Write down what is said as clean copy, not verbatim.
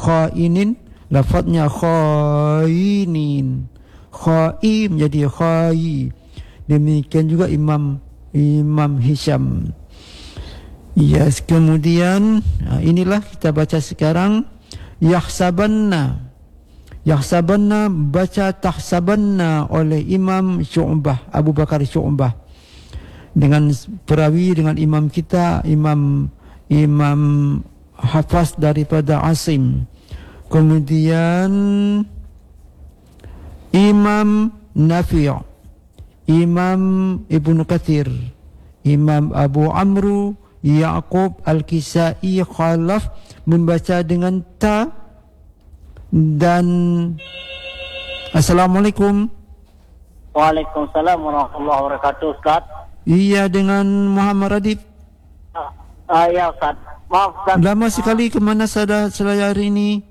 khainin, lafadznya khainin, khai menjadi khai. Demikian juga Imam Hisham. Yes, kemudian inilah kita baca sekarang yahsabanna baca tahsabanna oleh Imam Syu'bah, Abu Bakar Syu'bah, dengan perawi dengan imam kita Imam Hafaz daripada Asim. Kemudian Imam Nafi', Imam Ibnu Katsir, Imam Abu Amru Ya'qub Al-Kisai Khalaf membaca dengan ta. Dan Assalamualaikum. Waalaikumsalam warahmatullahi wabarakatuh, Ustaz. Iya, dengan Muhammad Radif. Ya, Ustaz. Maaf, Ustaz. Lama sekali, ke mana saya hari ini?